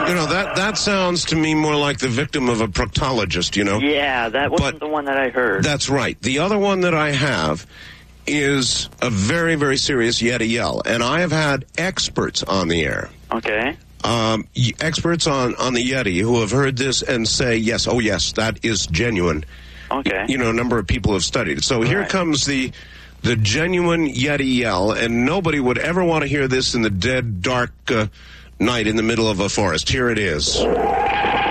that sounds to me more like the victim of a proctologist, Yeah, that wasn't the one that I heard. That's right. The other one that I have is a very, very serious Yeti yell, and I have had experts on the air. Okay. Experts on the Yeti who have heard this and say, yes, that is genuine. Okay. A number of people have studied it. So here comes the genuine Yeti yell, and nobody would ever want to hear this in the dead, dark night in the middle of a forest. Here it is.